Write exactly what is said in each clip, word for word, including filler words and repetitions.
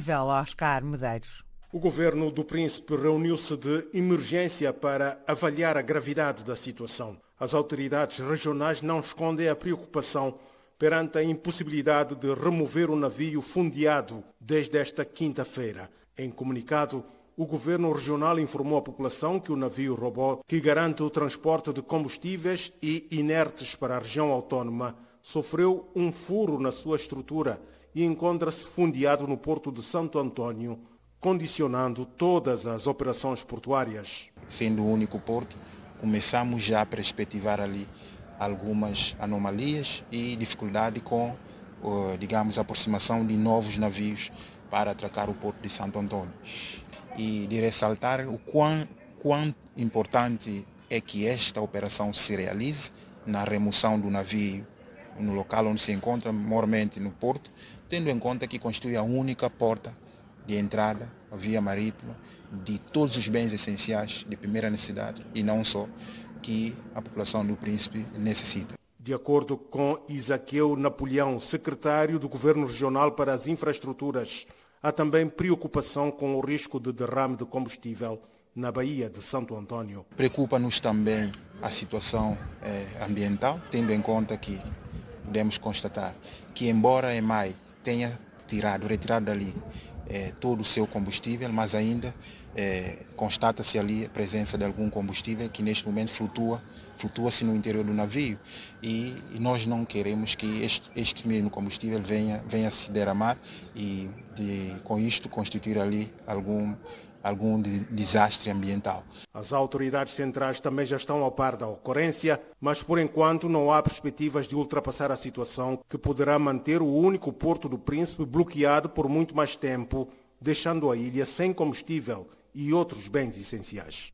combustível, Oscar Medeiros. O governo do Príncipe reuniu-se de emergência para avaliar a gravidade da situação. As autoridades regionais não escondem a preocupação perante a impossibilidade de remover o navio fundeado desde esta quinta-feira. Em comunicado, o governo regional informou à população que o navio robô, que garante o transporte de combustíveis e inertes para a região autónoma, sofreu um furo na sua estrutura e encontra-se fundeado no porto de Santo Antônio, condicionando todas as operações portuárias. Sendo o único porto, começamos já a perspectivar ali algumas anomalias e dificuldade com, digamos, a aproximação de novos navios para atracar o porto de Santo Antônio. E de ressaltar o quão, quão importante é que esta operação se realize na remoção do navio no local onde se encontra, maiormente no porto, tendo em conta que constitui a única porta de entrada, a via marítima, de todos os bens essenciais de primeira necessidade e não só, que a população do Príncipe necessita. De acordo com Isaqueu Napoleão, secretário do Governo Regional para as Infraestruturas, há também preocupação com o risco de derrame de combustível na Baía de Santo Antônio. Preocupa-nos também a situação eh, ambiental, tendo em conta que podemos constatar que, embora a EMAI tenha tirado, retirado dali eh, todo o seu combustível, mas ainda eh, constata-se ali a presença de algum combustível que neste momento flutua, flutua-se no interior do navio e, e nós não queremos que este, este mesmo combustível venha, venha se derramar e de, com isto constituir ali algum algum de desastre ambiental. As autoridades centrais também já estão ao par da ocorrência, mas por enquanto não há perspectivas de ultrapassar a situação que poderá manter o único porto do Príncipe bloqueado por muito mais tempo, deixando a ilha sem combustível e outros bens essenciais.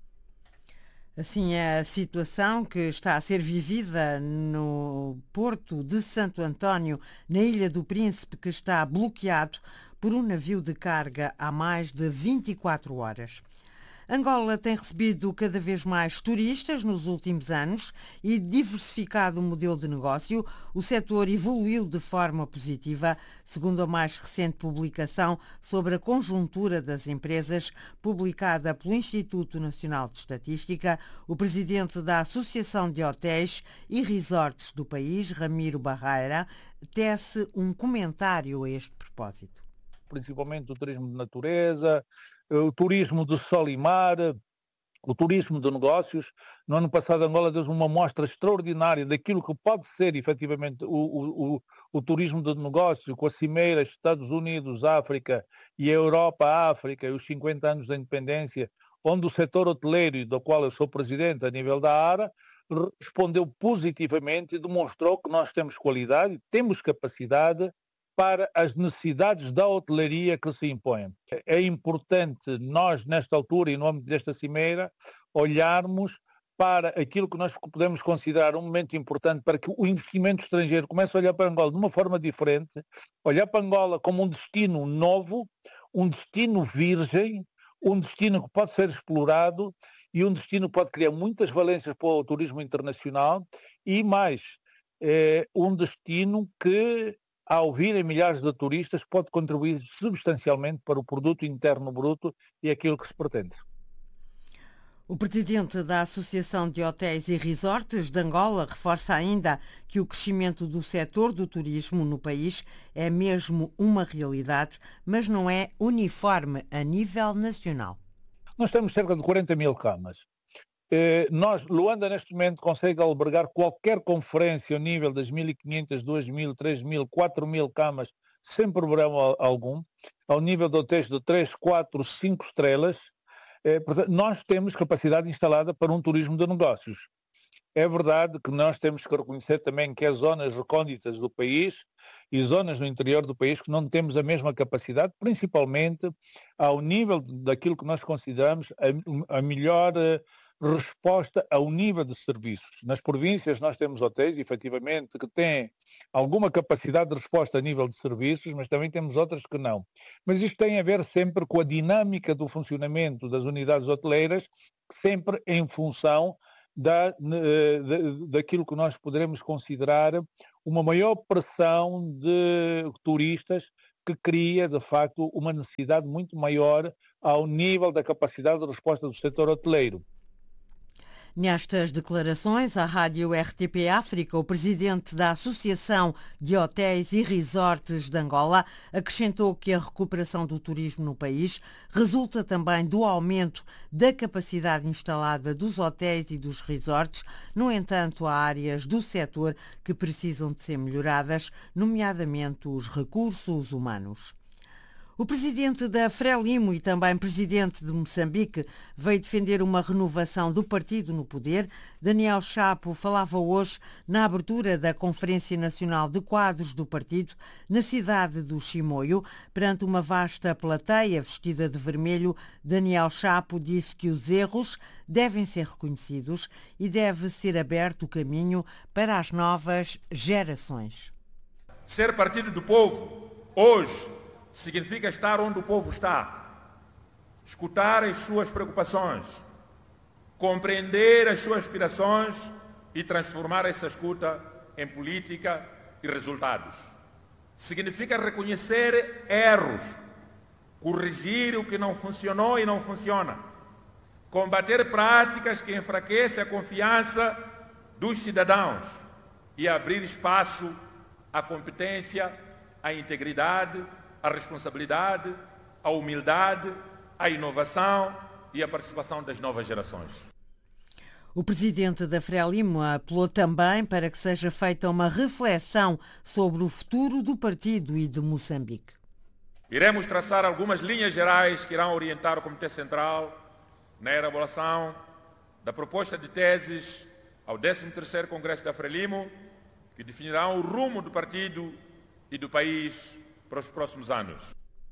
Assim é a situação que está a ser vivida no porto de Santo Antônio, na Ilha do Príncipe, que está bloqueado por um navio de carga há mais de vinte e quatro horas. Angola tem recebido cada vez mais turistas nos últimos anos e diversificado o modelo de negócio. O setor evoluiu de forma positiva, segundo a mais recente publicação sobre a conjuntura das empresas, publicada pelo Instituto Nacional de Estatística. O presidente da Associação de Hotéis e Resorts do país, Ramiro Barreira, tece um comentário a este propósito. Principalmente o turismo de natureza, o turismo de sol e mar, o turismo de negócios. No ano passado, Angola deu uma mostra extraordinária daquilo que pode ser, efetivamente, o, o, o, o turismo de negócio, com a cimeira Estados Unidos, África e a Europa, África, e os cinquenta anos da independência, onde o setor hoteleiro, do qual eu sou presidente a nível da ARA, respondeu positivamente e demonstrou que nós temos qualidade, temos capacidade para as necessidades da hotelaria que se impõem. É importante nós, nesta altura e no âmbito desta cimeira, olharmos para aquilo que nós podemos considerar um momento importante para que o investimento estrangeiro comece a olhar para Angola de uma forma diferente, olhar para Angola como um destino novo, um destino virgem, um destino que pode ser explorado e um destino que pode criar muitas valências para o turismo internacional e mais, é um destino que, ao virem milhares de turistas, pode contribuir substancialmente para o produto interno bruto e aquilo que se pretende. O presidente da Associação de Hotéis e Resorts de Angola reforça ainda que o crescimento do setor do turismo no país é mesmo uma realidade, mas não é uniforme a nível nacional. Nós temos cerca de quarenta mil camas. Eh, nós, Luanda, neste momento, consegue albergar qualquer conferência ao nível das mil e quinhentas, duas mil, três mil, quatro mil camas, sem problema algum, ao nível de hotéis de três, quatro, cinco estrelas. Eh, portanto, nós temos capacidade instalada para um turismo de negócios. É verdade que nós temos que reconhecer também que há zonas recônditas do país e zonas no interior do país que não temos a mesma capacidade, principalmente ao nível daquilo que nós consideramos a, a melhor uh, resposta ao nível de serviços. Nas províncias nós temos hotéis, efetivamente, que têm alguma capacidade de resposta a nível de serviços, mas também temos outras que não. Mas isto tem a ver sempre com a dinâmica do funcionamento das unidades hoteleiras, sempre em função Da, da, daquilo que nós poderemos considerar uma maior pressão de turistas que cria, de facto, uma necessidade muito maior ao nível da capacidade de resposta do setor hoteleiro. Nestas declarações à rádio R T P África, o presidente da Associação de Hotéis e Resorts de Angola acrescentou que a recuperação do turismo no país resulta também do aumento da capacidade instalada dos hotéis e dos resorts. No entanto, há áreas do setor que precisam de ser melhoradas, nomeadamente os recursos humanos. O presidente da Frelimo e também presidente de Moçambique veio defender uma renovação do partido no poder. Daniel Chapo falava hoje na abertura da Conferência Nacional de Quadros do partido na cidade do Chimoio. Perante uma vasta plateia vestida de vermelho, Daniel Chapo disse que os erros devem ser reconhecidos e deve ser aberto o caminho para as novas gerações. Ser partido do povo, hoje, significa estar onde o povo está, escutar as suas preocupações, compreender as suas aspirações e transformar essa escuta em política e resultados. Significa reconhecer erros, corrigir o que não funcionou e não funciona, combater práticas que enfraquecem a confiança dos cidadãos e abrir espaço à competência, à integridade, a responsabilidade, a humildade, a inovação e a participação das novas gerações. O presidente da Frelimo apelou também para que seja feita uma reflexão sobre o futuro do partido e de Moçambique. Iremos traçar algumas linhas gerais que irão orientar o Comitê Central na elaboração da proposta de teses ao décimo terceiro Congresso da Frelimo, que definirão o rumo do partido e do país para os próximos anos.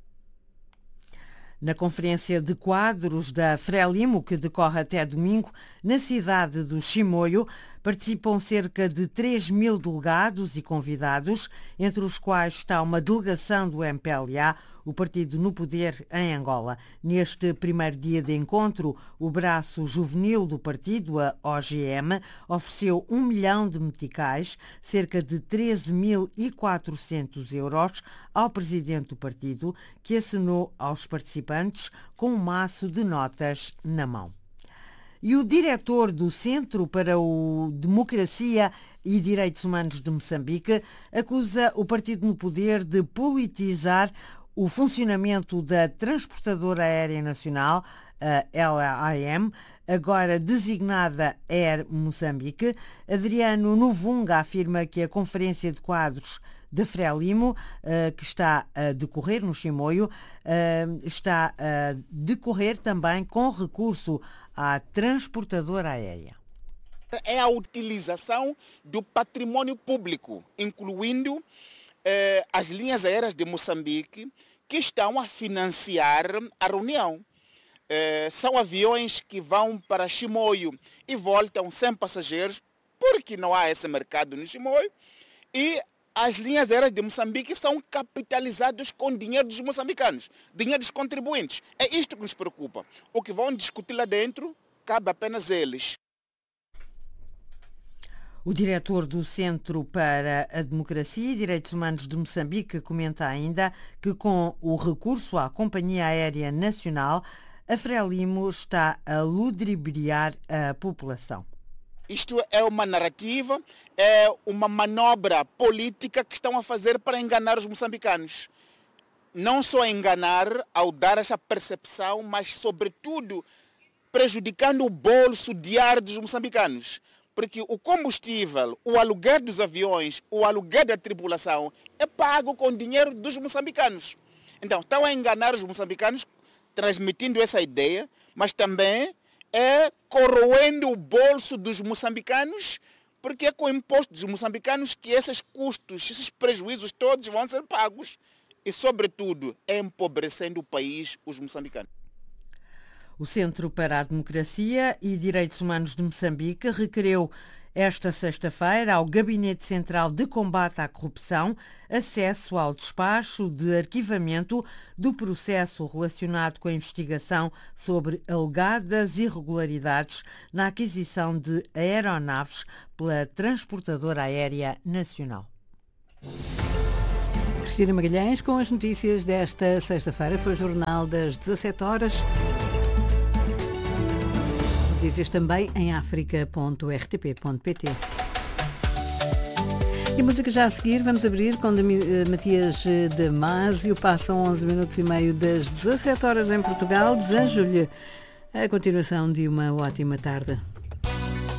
Na Conferência de Quadros da Frelimo, que decorre até domingo, na cidade do Chimoio, participam cerca de três mil delegados e convidados, entre os quais está uma delegação do M P L A, o partido no poder em Angola. Neste primeiro dia de encontro, o braço juvenil do partido, a O G M, ofereceu um milhão de meticais, cerca de treze mil e quatrocentos euros, ao presidente do partido, que assinou aos participantes com um maço de notas na mão. E o diretor do Centro para a Democracia e Direitos Humanos de Moçambique acusa o partido no poder de politizar o funcionamento da Transportadora Aérea Nacional, a L A M, agora designada Air Moçambique. Adriano Novunga afirma que a Conferência de Quadros da Frelimo, que está a decorrer no Chimoio, está a decorrer também com recurso à transportadora aérea. É a utilização do patrimônio público, incluindo eh, as linhas aéreas de Moçambique, que estão a financiar a reunião. Eh, são aviões que vão para Chimoio e voltam sem passageiros, porque não há esse mercado no Chimoio, e as linhas aéreas de Moçambique são capitalizadas com dinheiro dos moçambicanos, dinheiro dos contribuintes. É isto que nos preocupa. O que vão discutir lá dentro, cabe apenas eles. O diretor do Centro para a Democracia e Direitos Humanos de Moçambique comenta ainda que, com o recurso à Companhia Aérea Nacional, a Frelimo está a ludibriar a população. Isto é uma narrativa, é uma manobra política que estão a fazer para enganar os moçambicanos. Não só enganar ao dar essa percepção, mas, sobretudo, prejudicando o bolso diário dos moçambicanos. Porque o combustível, o aluguer dos aviões, o aluguer da tripulação é pago com dinheiro dos moçambicanos. Então, estão a enganar os moçambicanos, transmitindo essa ideia, mas também é corroendo o bolso dos moçambicanos, porque é com o imposto dos moçambicanos que esses custos, esses prejuízos todos vão ser pagos. E, sobretudo, é empobrecendo o país, os moçambicanos. O Centro para a Democracia e Direitos Humanos de Moçambique requereu esta sexta-feira ao Gabinete Central de Combate à Corrupção acesso ao despacho de arquivamento do processo relacionado com a investigação sobre alegadas irregularidades na aquisição de aeronaves pela Transportadora Aérea Nacional. Cristina Magalhães com as notícias desta sexta-feira. Foi o Jornal das dezassete horas. Notícias também em africa ponto r t p ponto p t. E a música já a seguir, vamos abrir com Matias Damasio. Passam onze minutos e meio das dezassete horas em Portugal. Desejo-lhe a continuação de uma ótima tarde.